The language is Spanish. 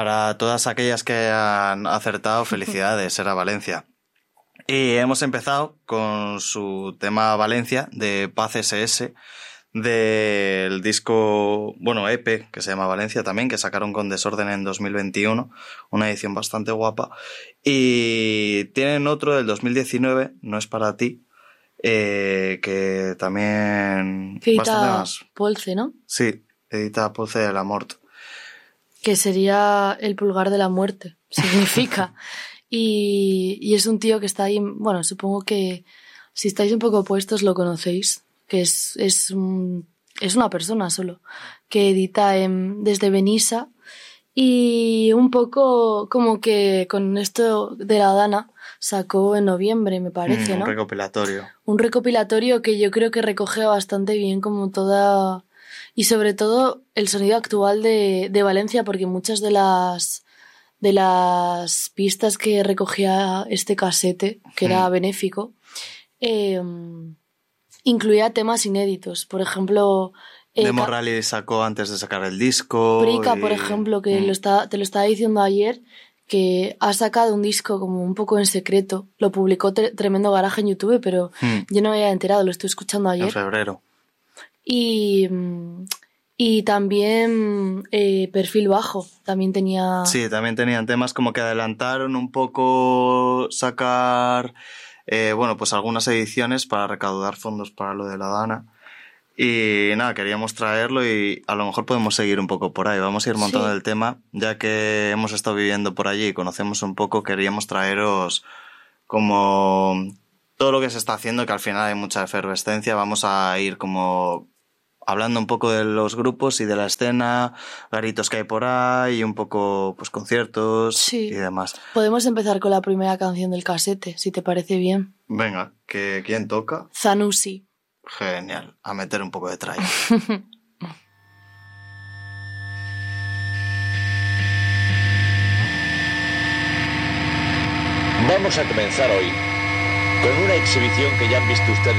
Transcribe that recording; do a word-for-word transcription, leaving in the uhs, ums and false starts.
Para todas aquellas que han acertado, felicidades, era Valencia. Y hemos empezado con su tema Valencia, de Paz ese ese, del disco, bueno, E P, que se llama Valencia también, que sacaron con Desorden en dos mil veintiuno, una edición bastante guapa. Y tienen otro del dos mil diecinueve, No es para ti, eh, que también... Que edita Polce, ¿no? Sí, edita Polce de la Mort. Que sería el pulgar de la muerte, significa. y, y es un tío que está ahí, bueno, supongo que si estáis un poco opuestos lo conocéis, que es, es, un, es una persona solo, que edita en, desde Benissa, y un poco como que con esto de la Dana sacó en noviembre, me parece, mm, ¿no? Un recopilatorio. Un recopilatorio que yo creo que recoge bastante bien como toda... Y sobre todo el sonido actual de, de Valencia, porque muchas de las de las pistas que recogía este casete, que era Mm. benéfico, eh, incluía temas inéditos. Por ejemplo... Eh, Demo Rally sacó antes de sacar el disco. Prica, y... por ejemplo, que mm. lo está, te lo estaba diciendo ayer, que ha sacado un disco como un poco en secreto. Lo publicó tre- Tremendo Garaje en YouTube, pero Mm. yo no me había enterado, lo estoy escuchando ayer. En febrero. Y, y también eh, Perfil Bajo, también tenía... Sí, también tenían temas como que adelantaron un poco sacar, eh, bueno, pues algunas ediciones para recaudar fondos para lo de la Dana. Y nada, queríamos traerlo y a lo mejor podemos seguir un poco por ahí. Vamos a ir montando Sí. el tema, ya que hemos estado viviendo por allí y conocemos un poco, queríamos traeros como todo lo que se está haciendo, que al final hay mucha efervescencia. Vamos a ir como hablando un poco de los grupos y de la escena, garitos que hay por ahí, y un poco pues conciertos Sí. y demás. Podemos empezar con la primera canción del casete, si te parece bien. Venga, que ¿quién toca? Zanussi. Genial, a meter un poco de tralla. Vamos a comenzar hoy con una exhibición que ya han visto ustedes